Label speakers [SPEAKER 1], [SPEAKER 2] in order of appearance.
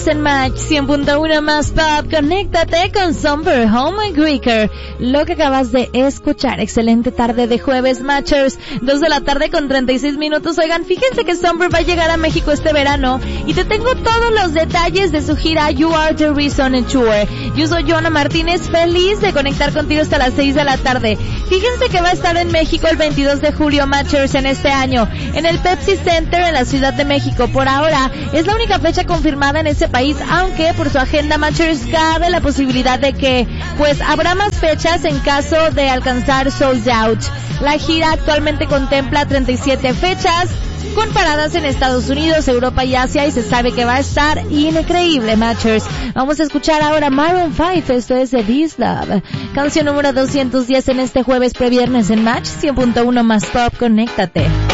[SPEAKER 1] En Match 100.1 más pop, conéctate con Somber Home Greeker. Lo que acabas de escuchar, excelente tarde de jueves, Matchers, 2 de la tarde con 36 minutos. Oigan, fíjense que Somber va a llegar a México este verano y te tengo todos los detalles de su gira You Are the Reason Tour. Yo soy Joana Martínez, feliz de conectar contigo hasta las 6 de la tarde. Fíjense que va a estar en México el 22 de julio, Matchers, en este año, en el Pepsi Center en la Ciudad de México. Por ahora, es la única fecha confirmada en ese país, aunque por su agenda, Matchers, cabe la posibilidad de que pues habrá más fechas en caso de alcanzar sold out. La gira actualmente contempla 37 fechas con paradas en Estados Unidos, Europa y Asia, y se sabe que va a estar increíble, Matchers. Vamos a escuchar ahora Maroon 5, esto es de This Love, canción número 210 en este jueves previernes en Match 100.1 más pop, conéctate.